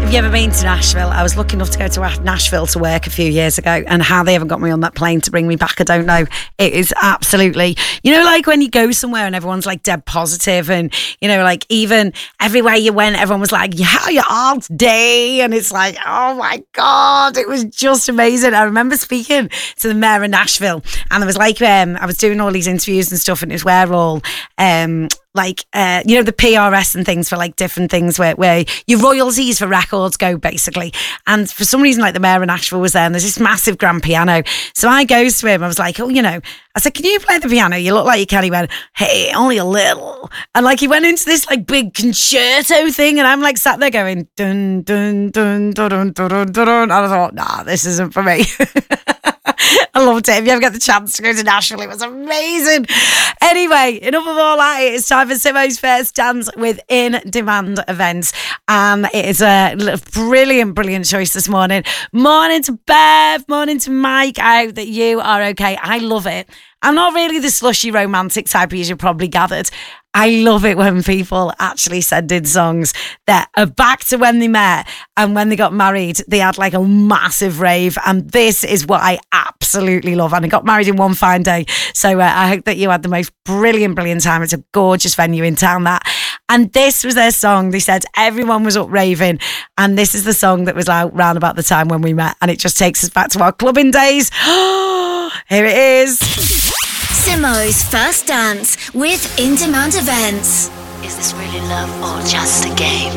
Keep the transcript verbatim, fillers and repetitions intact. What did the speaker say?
Have you ever been to Nashville? I was lucky enough to go to Nashville to work a few years ago, and how they haven't got me on that plane to bring me back, I don't know. It is absolutely, you know, like when you go somewhere and everyone's like dead positive, and you know, like even everywhere you went, everyone was like, how you are today? And it's like, oh my God, it was just amazing. I remember speaking to the mayor of Nashville, and there was like, um, I was doing all these interviews and stuff, and it was where all, um, like, uh, you know, the P R S and things for like different things where, where your royalties for records go, basically. And for some reason, like the mayor of Nashville was there, and there's this massive grand piano. So I goes to him, I was like, oh, you know, I said, can you play the piano? You look like you can. He went, hey, only a little. And like he went into this like big concerto thing, and I'm like sat there going, dun, dun, dun, dun, dun, dun, dun, dun. And I thought, nah, this isn't for me. I loved it. If you ever get the chance to go to Nashville, it was amazing. Anyway, enough of all that. It's time for Simo's First Dance with In Demand Events. And it is a brilliant, brilliant choice this morning. Morning to Bev, morning to Mike. I hope that you are okay. I love it. I'm not really the slushy romantic type, as you probably gathered. I love it when people actually send in songs that are back to when they met, and when they got married, they had like a massive rave. And this is what I absolutely love. And I got married in one fine day. So uh, I hope that you had the most brilliant, brilliant time. It's a gorgeous venue in town, that. And this was their song. They said everyone was up raving. And this is the song that was out round about the time when we met. And it just takes us back to our clubbing days. Here it is. Simo's First Dance with In Demand Events. Is this really love or just a game?